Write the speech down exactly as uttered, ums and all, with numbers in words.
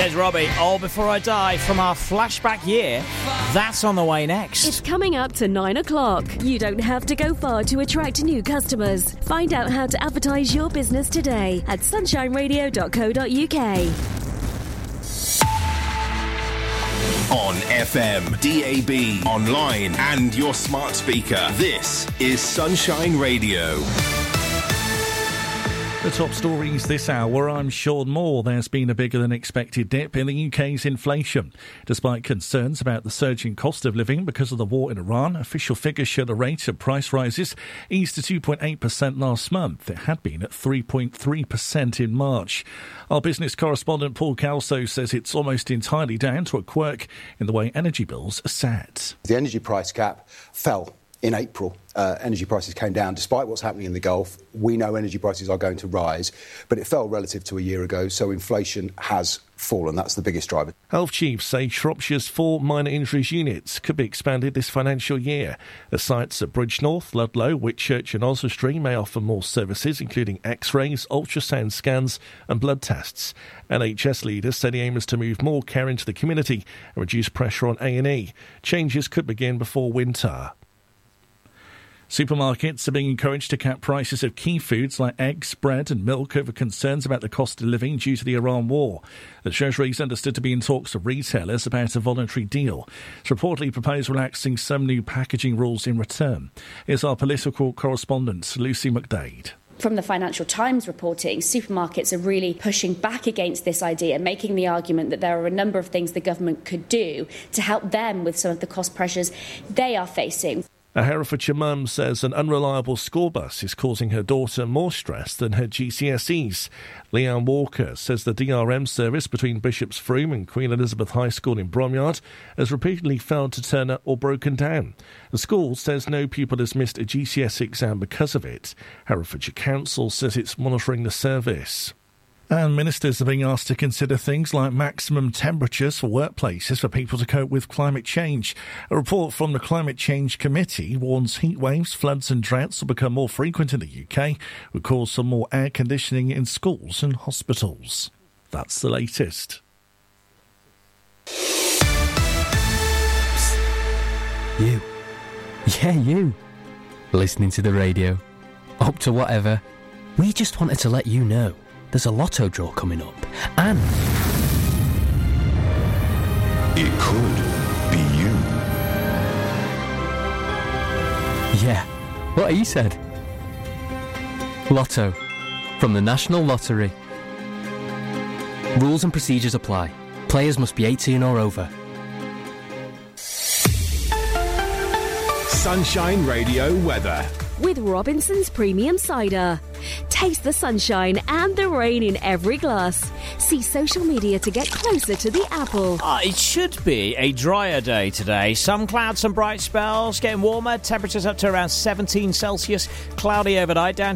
There's Robbie, All Before I Die, from our flashback year. That's on the way next. It's coming up to nine o'clock. You don't have to go far to attract new customers. Find out how to advertise your business today at sunshine radio dot co dot uk. On F M, D A B, online and your smart speaker. This is Sunshine Radio. The top stories this hour, I'm Sean Moore. There's been a bigger than expected dip in the U K's inflation. Despite concerns about the surging cost of living because of the war in Iran, official figures show the rate of price rises eased to two point eight percent last month. It had been at three point three percent in March. Our business correspondent Paul Calso says it's almost entirely down to a quirk in the way energy bills are set. The energy price cap fell in April. Uh, energy prices came down despite what's happening in the Gulf. We know energy prices are going to rise, but it fell relative to a year ago, so inflation has fallen. That's the biggest driver. Health chiefs say Shropshire's four minor injuries units could be expanded this financial year. The sites at Bridgnorth, Ludlow, Whitchurch and Oswestry may offer more services, including x-rays, ultrasound scans and blood tests. N H S leaders say the aim is to move more care into the community and reduce pressure on A and E. Changes could begin before winter. Supermarkets are being encouraged to cap prices of key foods like eggs, bread and milk over concerns about the cost of living due to the Iran war. The Treasury is understood to be in talks with retailers about a voluntary deal. It's reportedly proposed relaxing some new packaging rules in return. Here's our political correspondent, Lucy McDade. From the Financial Times reporting, supermarkets are really pushing back against this idea, making the argument that there are a number of things the government could do to help them with some of the cost pressures they are facing. A Herefordshire mum says an unreliable school bus is causing her daughter more stress than her G C S Es. Leanne Walker says the D R M service between Bishop's Froome and Queen Elizabeth High School in Bromyard has repeatedly failed to turn up or broken down. The school says no pupil has missed a G C S E exam because of it. Herefordshire Council says it's monitoring the service. And ministers are being asked to consider things like maximum temperatures for workplaces for people to cope with climate change. A report from the Climate Change Committee warns heat waves, floods and droughts will become more frequent in the U K, will cause some more air conditioning in schools and hospitals. That's the latest. Psst. You. Yeah, you. Listening to the radio. Up to whatever. We just wanted to let you know there's a lotto draw coming up, and it could be you. Yeah, what he said. Lotto, from the National Lottery. Rules and procedures apply. Players must be eighteen or over. Sunshine Radio weather. With Robinson's Premium Cider. Taste the sunshine and the rain in every glass. See social media to get closer to the apple. Uh, it should be a drier day today. Some clouds, some bright spells, getting warmer. Temperatures up to around seventeen Celsius. Cloudy overnight, down